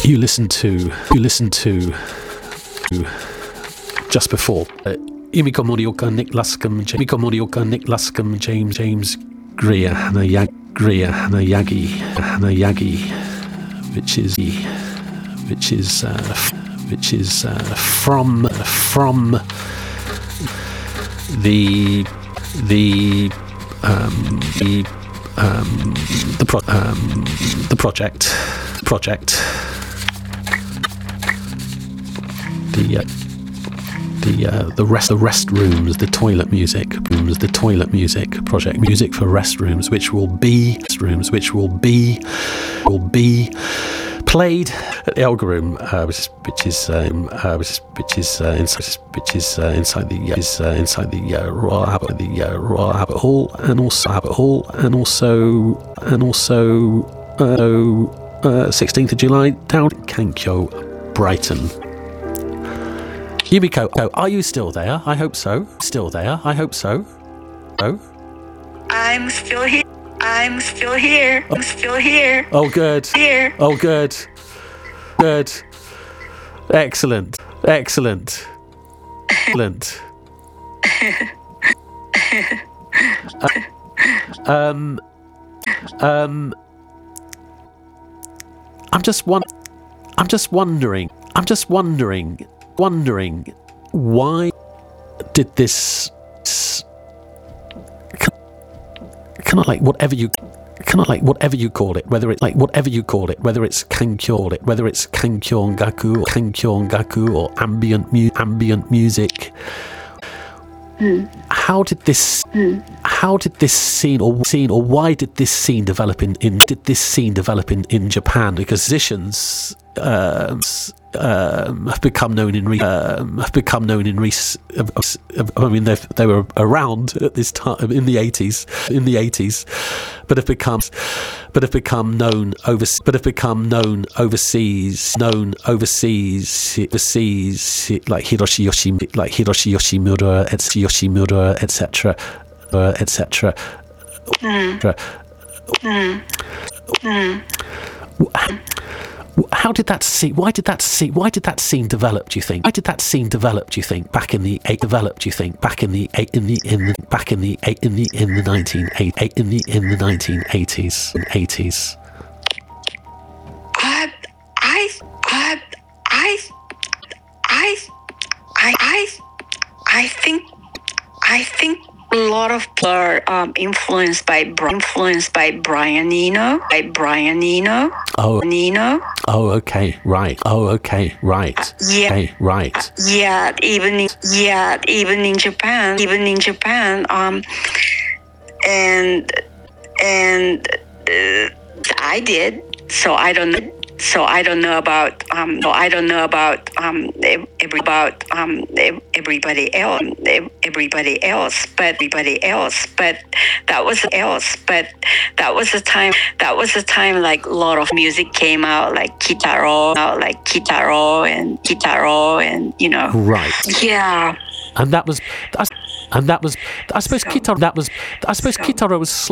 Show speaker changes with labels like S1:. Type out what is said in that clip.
S1: you listened to just before Yumiko Morioka, Nick Luscombe, James Greer, Hannah Yagi, which is from the project, the restrooms, the toilet music project, music for restrooms, which will be played at the Elgar Room, which is inside the Royal Albert Hall, and also 16th of July down in Kankyo, Brighton. Yumiko, are you still there? I hope so. Oh?
S2: I'm still here.
S1: Oh, good.
S2: Here.
S1: Oh, good. Excellent. I'm just wondering, why did this kind of like whatever you call it, whether it's Kankyon Gaku or ambient music. How did this scene or why did this scene develop in Japan? Because musicians have become known in recent. I mean, they were around at this time in the 80s, but have become known overseas, like Hiroshi Yoshimura, etc. How did that scene? Why did that scene develop? Do you think? Back in the 1980s.
S2: I think a lot of people are influenced by Brian Eno.
S1: Oh, okay, right.
S2: Yeah,
S1: right.
S2: Yeah, even in Japan. I did. So I don't know about everybody else, but that was a time like a lot of music came out, like Kitaro, and you know.
S1: Right.
S2: Yeah.
S1: And that was I suppose Kitaro was